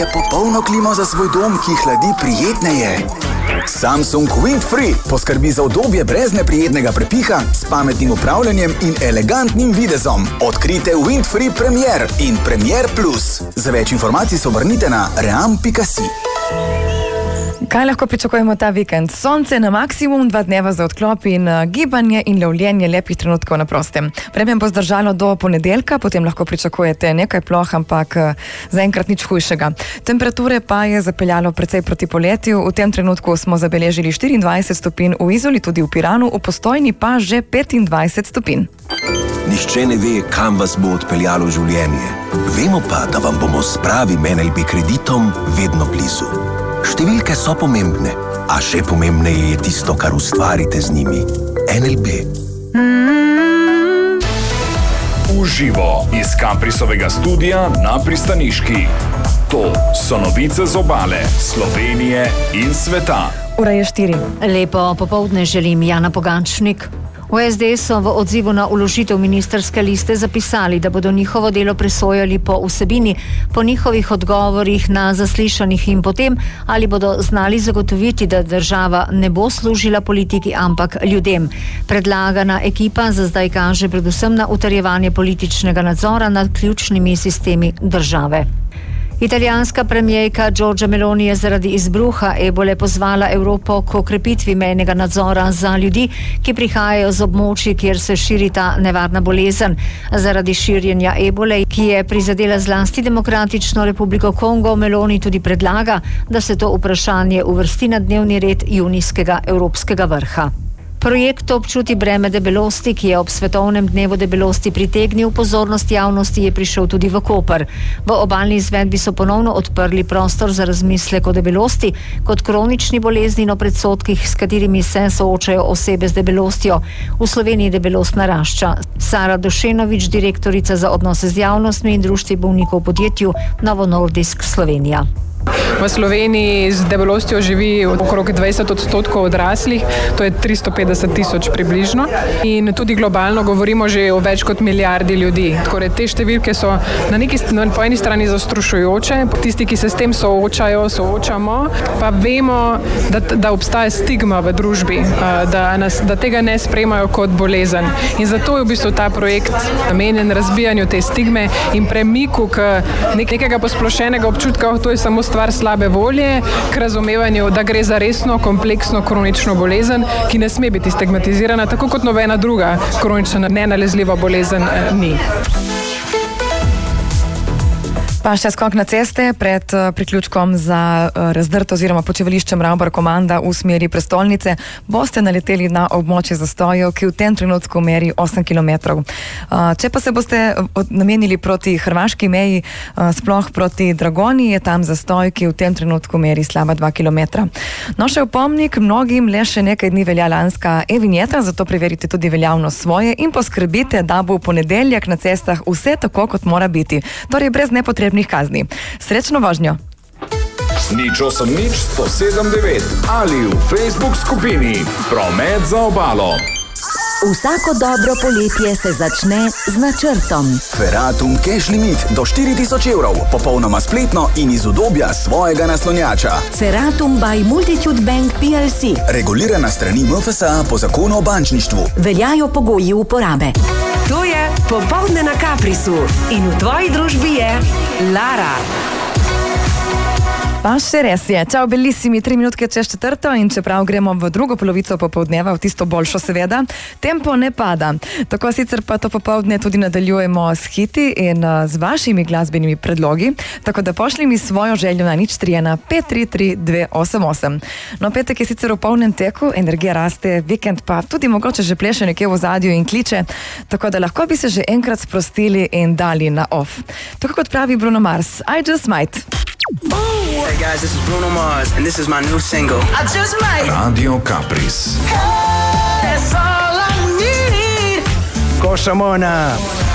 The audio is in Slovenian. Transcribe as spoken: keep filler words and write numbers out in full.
Potrebujete popolno klimo za svoj dom, ki hladi prijetneje? Samsung Windfree poskrbi za udobje brez neprijetnega prepiha, s pametnim upravljanjem in elegantnim videzom. Odkrite Windfree Premier in Premier Plus. Za več informacij se obrnite na ream pika si. Kaj lahko pričakujemo ta vikend? Sonce na maksimum, dva dneva za odklop in gibanje in lovljenje lepih trenutkov na prostem. Vreme bo zdržalo do ponedeljka, potem lahko pričakujete nekaj ploh, ampak zaenkrat nič hujšega. Temperature pa je zapeljalo precej proti poletju. V tem trenutku smo zabeležili štiriindvajset stopinj v Izoli, tudi v Piranu, v Postojni pa že petindvajset stopinj. Nihče ne ve, kam vas bo odpeljalo življenje. Vemo pa, da vam bomo s pravim en el be kreditom vedno blizu. Številke so pomembne, a še pomembneje je tisto, kar ustvarite z njimi. en el be. Uživo iz Kaprisovega studia na Pristaniški. To so novice z obale, Slovenije in sveta. Ura je štiri. Lepo popoldne želim, Jana Pogačnik. V es de so v odzivu na vložitev ministrske liste zapisali, da bodo njihovo delo presojali po vsebini, po njihovih odgovorih na zaslišanjih in potem, ali bodo znali zagotoviti, da država ne bo služila politiki, ampak ljudem. Predlagana ekipa za zdaj kaže predvsem na utrjevanje političnega nadzora nad ključnimi sistemi države. Italijanska premijerka Giorgia Meloni je zaradi izbruha ebole pozvala Evropo k okrepitvi mejnega nadzora za ljudi, ki prihajajo z območij, kjer se širi ta nevarna bolezen. Zaradi širjenja ebole, ki je prizadela zlasti Demokratično republiko Kongo, Meloni tudi predlaga, da se to vprašanje uvrsti na dnevni red junijskega evropskega vrha. Projekt Občuti breme debelosti, ki je ob svetovnem dnevu debelosti pritegnil pozornost javnosti, je prišel tudi v Koper. V obalni izvedbi so ponovno odprli prostor za razmislek o debelosti kot kronični bolezni in o predsodkih, s katerimi se soočajo osebe z debelostjo. V Sloveniji debelost narašča. Sara Došenovič, direktorica za odnose z javnostmi in društvi bolnikov v podjetju Novo Nordisk Slovenija. V Sloveniji z debelostjo živi okrog dvajset odstotkov odraslih, to je tristo petdeset tisoč približno. In tudi globalno govorimo že o več kot milijardi ljudi. Torej, te številke so na neki, po eni strani zastrašujoče, tisti, ki se s tem soočajo, soočamo, pa vemo, da, da obstaja stigma v družbi, da, nas, da tega ne sprejemajo kot bolezen. In zato je v bistvu ta projekt namenjen razbijanju te stigme in premiku k nekega posplošenega občutka, to je samo stvar slabe volje, k razumevanju, da gre za resno, kompleksno, kronično bolezen, ki ne sme biti stigmatizirana, tako kot nobena druga kronična nenalezljiva bolezen ni. Pa še skok na ceste pred priključkom za razdrt oziroma počivališčem Ravbar Komanda v smeri prestolnice boste naleteli na območje zastojev, ki v tem trenutku meri osem kilometrov. Če pa se boste namenili proti hrvaški meji, sploh proti Dragoni, je tam zastoj, ki v tem trenutku meri slaba dva kilometra. No, še opomnik, mnogim le še nekaj dni velja lanska e-vinjeta, zato preverite tudi veljavnost svoje in poskrbite, da bo v ponedeljek na cestah vse tako, kot mora biti. Torej, brez nepotrebnih kazni. Srečno vožnjo! Nič osem nič sto sedem devet ali v Facebook skupini Promet za obalo. Vsako dobro poletje se začne z načrtom. Feratum Cash Limit do štiri tisoč evrov, popolnoma spletno in iz udobja svojega naslonjača. Feratum by Multitude Bank P L C. Regulirana strani M F S A po zakonu o bančništvu. Veljajo pogoji uporabe. To je Popoldne na Kaprisu in v tvoji družbi je Lara. Pa še res je. Čau, belissimi, tri minutke čez četrto in čeprav gremo v drugo polovico popoldneva, v tisto boljšo seveda, tempo ne pada. Tako sicer pa to popoldne tudi nadaljujemo s hiti in z vašimi glasbenimi predlogi, tako da pošli mi svojo željo na nič tri ena pet tri tri dve osem osem. No, petek je sicer v polnem teku, energija raste, vikend pa tudi mogoče že pleše nekje v zadju in kliče, tako da lahko bi se že enkrat sprostili in dali na off. Tako kot pravi Bruno Mars, I just might. Hey guys, this is Bruno Mars and this is my new single. I just might. Radio Kapris. That's all I need. Košamona.